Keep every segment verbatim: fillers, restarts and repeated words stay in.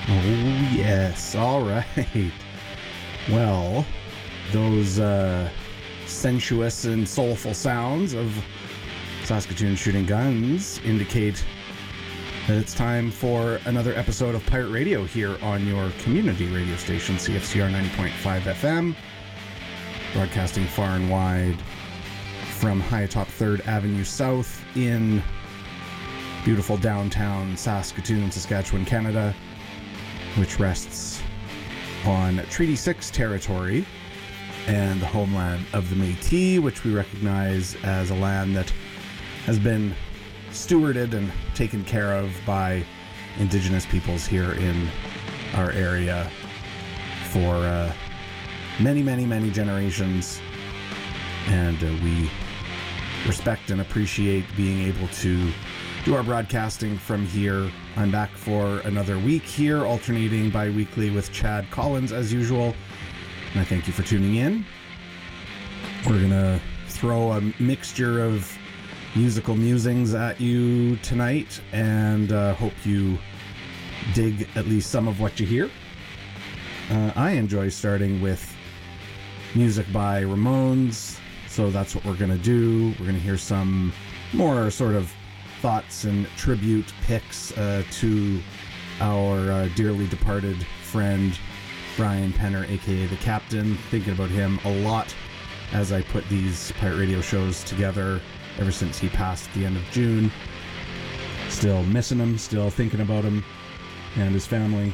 Oh, yes. All right. Well, those uh, sensuous and soulful sounds of Saskatoon Shooting Guns indicate that it's time for another episode of Pirate Radio here on your community radio station, C F C R ninety point five F M, broadcasting far and wide from high atop third Avenue South in beautiful downtown Saskatoon, Saskatchewan, Canada, which rests on Treaty six territory and the homeland of the Métis, which we recognize as a land that has been stewarded and taken care of by Indigenous peoples here in our area for uh, many, many, many generations. And uh, we respect and appreciate being able to do our broadcasting from here. I'm back for another week here, alternating bi-weekly with Chad Collins as usual. And I thank you for tuning in. We're going to throw a mixture of musical musings at you tonight, and uh, hope you dig at least some of what you hear. Uh, I enjoy starting with music by Ramones, so that's what we're going to do. We're going to hear some more sort of thoughts and tribute picks uh, to our uh, dearly departed friend Brian Penner, aka the Captain. Thinking about him a lot as I put these Pirate Radio shows together ever since he passed at the end of June. Still missing him, still thinking about him and his family.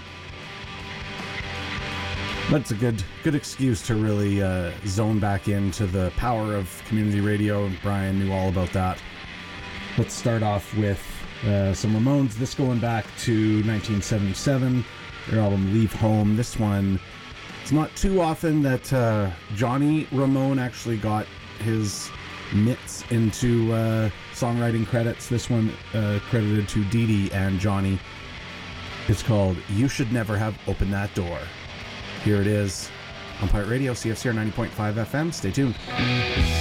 But it's a good good excuse to really uh, zone back into the power of community radio. Brian knew all about that. Let's start off with uh, some Ramones. This going back to nineteen seventy-seven, their album Leave Home. This one, it's not too often that uh, Johnny Ramone actually got his mitts into uh, songwriting credits. This one uh, credited to Dee Dee and Johnny. It's called You Should Never Have Opened That Door. Here it is on Pirate Radio, C F C R ninety point five F M. Stay tuned.